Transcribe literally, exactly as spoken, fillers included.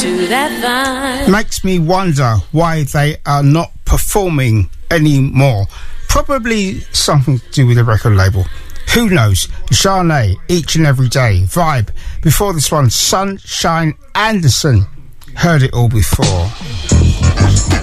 to that vine. Makes me wonder why they are not performing anymore. Probably something to do with the record label. Who knows? Zhané, Each and Every Day. Vibe. Before this one, Sunshine Anderson. Heard it all before.